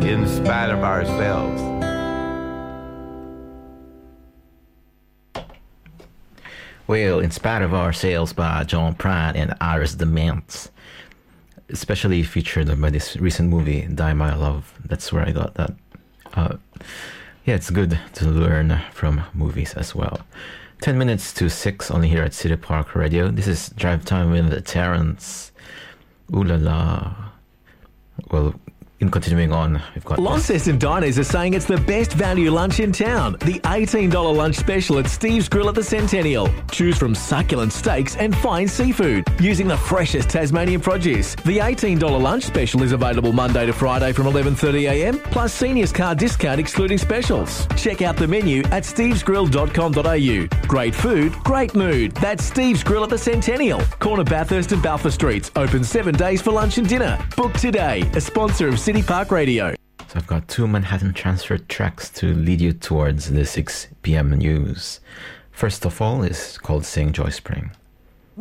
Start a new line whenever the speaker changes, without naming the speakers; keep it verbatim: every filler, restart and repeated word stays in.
in spite of ourselves.
Well, In Spite of Ourselves by John Prine and Iris DeMent, especially featured by this recent movie, Die My Love. That's where I got that. Uh, yeah, it's good to learn from movies as well. Ten minutes to six, only here at City Park Radio. This is Drive Time with Terrence. Ooh la la. Well, in continuing on, we've got
Launceston Diners are saying it's the best value lunch in town. The eighteen dollars lunch special at Steve's Grill at the Centennial. Choose from succulent steaks and fine seafood using the freshest Tasmanian produce. The eighteen dollars lunch special is available Monday to Friday from eleven thirty a m, plus seniors card discount excluding specials. Check out the menu at steves grill dot com dot a u. Great food, great mood. That's Steve's Grill at the Centennial. Corner Bathurst and Balfour Streets. Open seven days for lunch and dinner. Book today. A sponsor of City Park Radio.
So I've got two Manhattan Transfer tracks to lead you towards the six p.m. news. First of all is called Saint Joy Spring.